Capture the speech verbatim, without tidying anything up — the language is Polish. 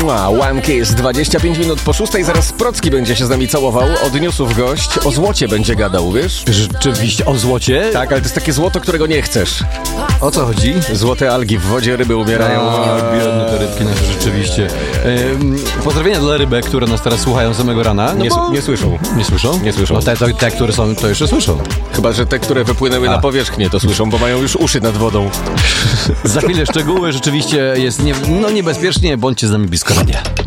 Mua, One Kiss, dwadzieścia pięć minut po szóstej, zaraz Procki będzie się z nami całował. Od newsów gość o złocie będzie gadał, wiesz? Rzeczywiście, o złocie? Tak, ale to jest takie złoto, którego nie chcesz. O co chodzi? Złote algi w wodzie, ryby umierają. A, biedne te rybki nasze, rzeczywiście. Ehm, pozdrowienia dla rybek, które nas teraz słuchają samego rana. No Nie, bo... nie słyszą. Nie słyszą? Nie słyszą. No te, te, te, które są, to jeszcze słyszą. Chyba że te, które wypłynęły A. na powierzchnię, to słyszą, bo mają już uszy nad wodą. Za chwilę szczegóły, rzeczywiście jest nie, no niebezpiecznie, bądźcie z nami blisko radia.